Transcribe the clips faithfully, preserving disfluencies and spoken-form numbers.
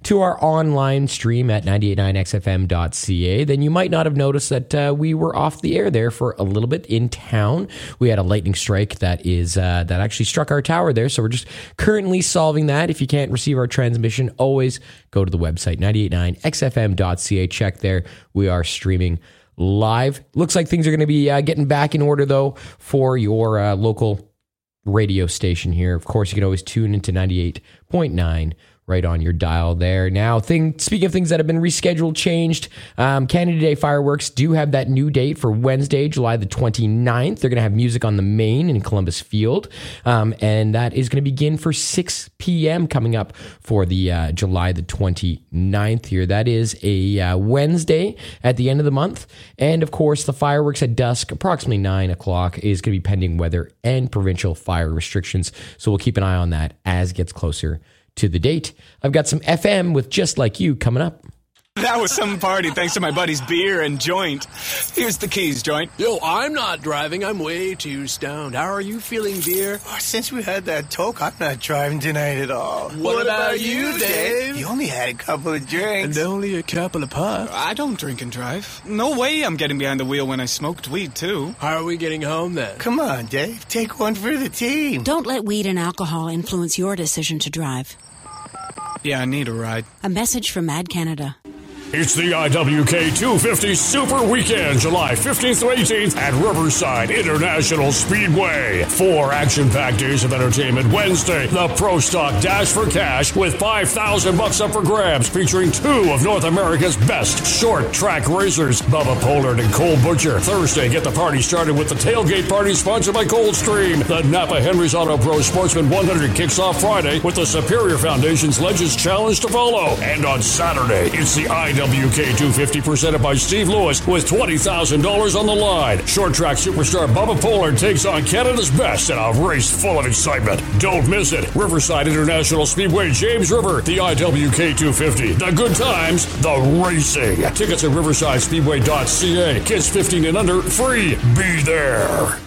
to our online stream at nine eighty-nine x f m dot c a, then you might not have noticed that uh, we were off the air there for a little bit in town. We had a lightning strike that is uh, that actually struck our tower there, so we're just currently solving that. If you can't receive our transmission, always go to the website, nine eighty-nine x f m dot c a. Check there. We are streaming live. Looks like things are going to be uh, getting back in order, though, for your uh, local radio station here. Of course, you can always tune into ninety-eight point nine right on your dial there. Now, thing, speaking of things that have been rescheduled, changed, um, Canada Day fireworks do have that new date for Wednesday, July the twenty-ninth. They're going to have music on the Main in Columbus Field, um, and that is going to begin for six p.m. coming up for the uh, July the twenty-ninth here. That is a uh, Wednesday at the end of the month, and of course, the fireworks at dusk, approximately nine o'clock, is going to be pending weather and provincial fire restrictions, so we'll keep an eye on that as it gets closer to the date. I've got some F M with Just Like You coming up. That was some party thanks to my buddy's beer and joint. Here's the keys, joint. Yo, I'm not driving. I'm way too stoned. How are you feeling, beer? Oh, since we had that talk, I'm not driving tonight at all. What, what about, about you, Dave? You only had a couple of drinks. And only a couple of puffs. I don't drink and drive. No way I'm getting behind the wheel when I smoked weed, too. How are we getting home, then? Come on, Dave. Take one for the team. Don't let weed and alcohol influence your decision to drive. Yeah, I need a ride. A message from Mad Canada. It's the I W K two fifty Super Weekend, July fifteenth through eighteenth at Riverside International Speedway. Four action-packed days of entertainment. Wednesday, the Pro Stock Dash for Cash with five thousand bucks up for grabs, featuring two of North America's best short track racers, Bubba Pollard and Cole Butcher. Thursday, get the party started with the Tailgate Party sponsored by Coldstream. The Napa Henry's Auto Pro Sportsman one hundred kicks off Friday with the Superior Foundation's Legends Challenge to follow. And on Saturday, it's the I W K two fifty presented by Steve Lewis with twenty thousand dollars on the line. Short track superstar Bubba Pollard takes on Canada's best in a race full of excitement. Don't miss it. Riverside International Speedway, James River, the I W K two fifty. The good times, the racing. Tickets at riverside speedway dot c a. Kids fifteen and under, free. Be there.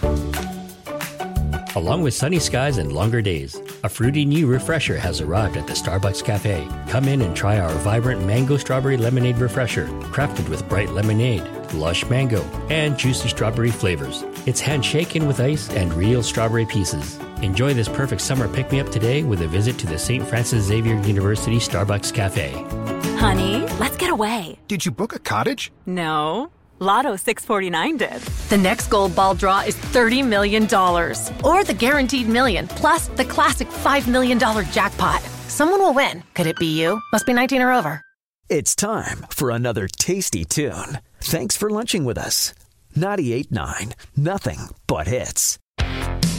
Along with sunny skies and longer days, a fruity new refresher has arrived at the Starbucks Cafe. Come in and try our vibrant mango strawberry lemonade refresher, crafted with bright lemonade, lush mango, and juicy strawberry flavors. It's hand-shaken with ice and real strawberry pieces. Enjoy this perfect summer pick-me-up today with a visit to the Saint Francis Xavier University Starbucks Cafe. Honey, let's get away. Did you book a cottage? No. Lotto six forty-nine did. The next gold ball draw is thirty million dollars. Or the guaranteed million, plus the classic five million dollars jackpot. Someone will win. Could it be you? Must be nineteen or over. It's time for another tasty tune. Thanks for lunching with us. ninety-eight point nine, nothing but hits.